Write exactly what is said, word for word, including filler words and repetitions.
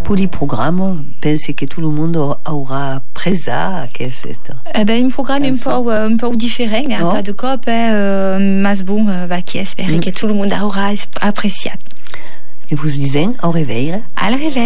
pour les programmes, pensez que tout le monde aura presa aquest. Eh ben, un programme un peu, un peu différent, hein, oh. Pas de cop, eh, mas bon, va qui espère mm. que tout le monde aura apprécié. Et vous disons au réveil. À la réveil.